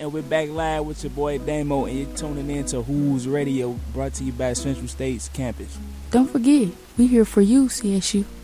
And we're back live with your boy Damo, and you're tuning in to Who's Radio, brought to you by Central State's campus. Don't forget, we here for you, CSU.